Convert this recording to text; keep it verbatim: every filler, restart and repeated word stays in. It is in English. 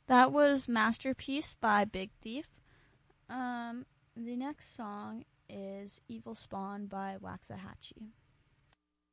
That was Masterpiece by Big Thief. Um, the next song is Evil Spawn by Waxahachie.